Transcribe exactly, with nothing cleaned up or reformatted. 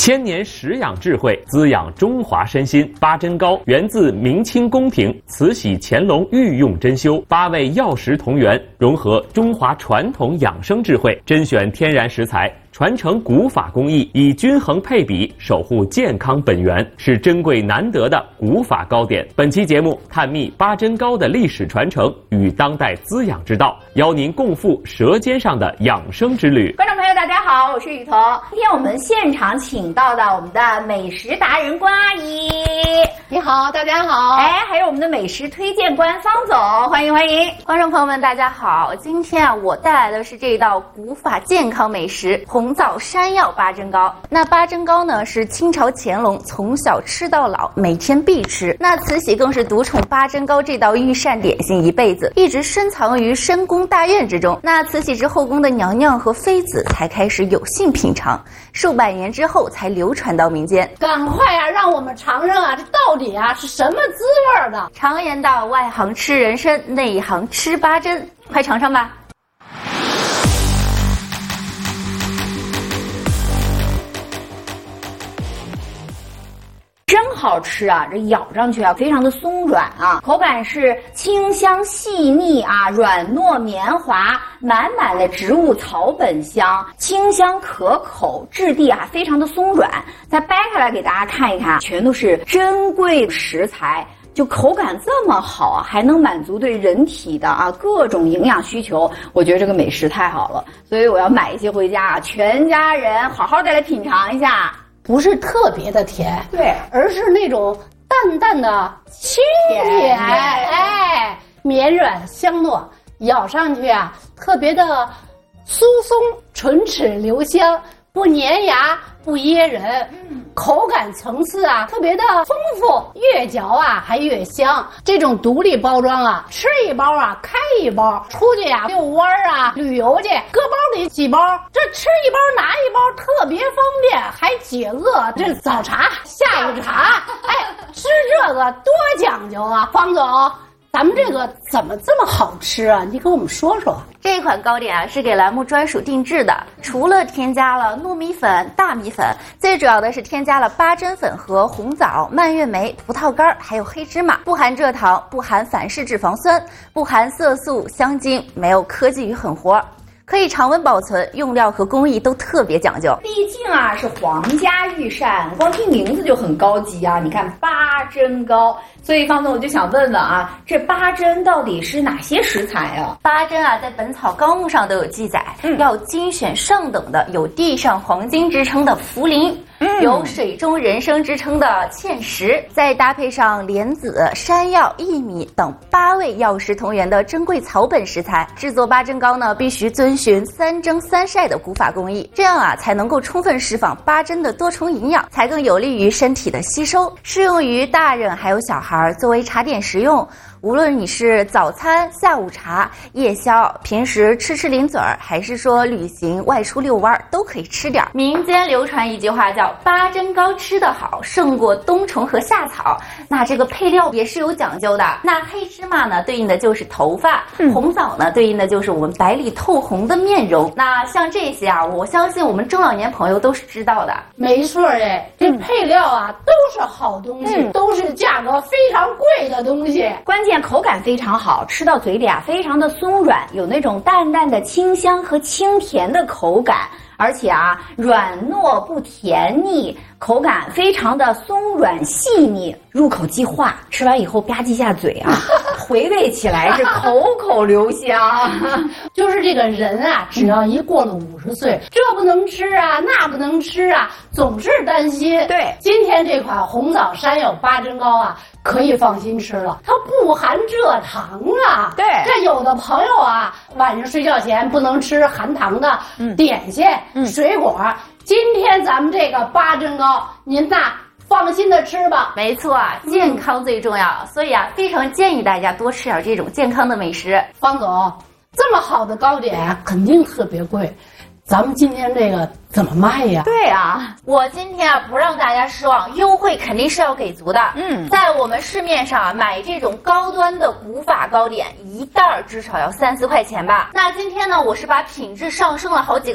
千年食养智慧，滋养中华身心。八珍糕源自明清宫廷慈禧乾隆御用珍馐，八味药食同源，融合中华传统养生智慧，甄选天然食材，传承古法工艺，以均衡配比守护健康本源，是珍贵难得的古法糕点。本期节目探秘八珍糕的历史传承与当代滋养之道，邀您共赴舌尖上的养生之旅。 观众朋友大家好，我是雨桐。今天我们现场请到的我们的美食达人关阿姨， 你好，大家好。 哎，还有我们的美食推荐官方总，欢迎欢迎。 观众朋友们大家好，今天啊我带来的是这道古法健康美食红枣山药八珍糕。那八珍糕呢是清朝乾隆从小吃到老，每天必吃。那慈禧更是独宠八珍糕这道御膳点心一辈子，一直深藏于深宫大院之中。那慈禧之后宫的娘娘和妃子才开始有幸品尝，数百年之后才流传到民间。 赶快啊，让我们尝尝啊，这到底啊是什么滋味的？ 常言道，外行吃人参，内行吃八珍，快尝尝吧。 真好吃啊！这咬上去啊，非常的松软啊，口感是清香细腻啊，软糯绵滑，满满的植物草本香，清香可口，质地啊非常的松软。再掰开来给大家看一看，全都是珍贵食材。就口感这么好啊，还能满足对人体的啊各种营养需求，我觉得这个美食太好了，所以我要买一些回家啊，全家人好好的来品尝一下。 不是特别的甜， 对， 而是那种淡淡的清甜，哎，绵软香糯，咬上去啊，特别的酥松，唇齿留香，不粘牙，不噎人，嗯，口感层次啊特别的丰富，越嚼啊还越香。这种独立包装啊，吃一包啊开一包，出去啊遛弯啊旅游去，搁包里几包，这吃一包拿一包特别方便，还解饿。这早茶下午茶，哎，吃这个多讲究啊！方总，咱们这个怎么这么好吃啊？你给我们说说。 这款糕点啊是给栏目专属定制的，除了添加了糯米粉、大米粉，最主要的是添加了八珍粉和红枣、蔓越莓、葡萄干还有黑芝麻，不含蔗糖，不含反式脂肪酸，不含色素、香精，没有科技与狠活。可以常温保存，用料和工艺都特别讲究。 毕竟啊是皇家御膳，光听名字就很高级啊。你看八珍糕，所以方总我就想问问啊，这八珍到底是哪些食材啊？ 八珍啊，在《本草纲目》上都有记载，嗯、要精选上等的，有地上黄金之称的茯苓。嗯、有水中人参之称的芡实，再搭配上莲子、山药、薏米等八味药食同源的珍贵草本食材，制作八珍糕呢，必须遵循三蒸三晒的古法工艺，这样啊才能够充分释放八珍的多重营养，才更有利于身体的吸收，适用于大人还有小孩作为茶点食用。无论你是早餐、下午茶、夜宵，平时吃吃零嘴儿，还是说旅行外出遛弯，都可以吃点。民间流传一句话叫八珍糕吃得好胜过冬虫和夏草，那这个配料也是有讲究的。那黑芝麻呢对应的就是头发，嗯、红枣呢对应的就是我们白里透红的面容。那像这些啊，我相信我们中老年朋友都是知道的。 没错哎，这配料啊、嗯、都是好东西、嗯、都是价格非常贵的东西， 关键口感非常好，吃到嘴里啊非常的松软，有那种淡淡的清香和清甜的口感，而且啊软糯不甜腻，口感非常的松软细腻，入口即化，吃完以后吧唧下嘴啊回味起来是口口留香。 就是这个人啊，只要一过了五十岁，这不能吃啊那不能吃啊，总是担心。 对， 今天这款红枣山药八珍糕啊可以放心吃了，它不含蔗糖啊。 对， 这有的朋友啊晚上睡觉前不能吃含糖的点心、嗯、水果，今天咱们这个八珍糕您呐放心的吃吧。 没错啊，健康最重要、嗯、所以啊非常建议大家多吃点这种健康的美食。 方总，这么好的糕点肯定特别贵，咱们今天这个怎么卖呀？ 对啊，我今天啊不让大家失望，优惠肯定是要给足的。嗯，在我们市面上啊买这种高端的古法糕点，一袋至少要三四块钱吧。那今天呢，我是把品质上升了好几个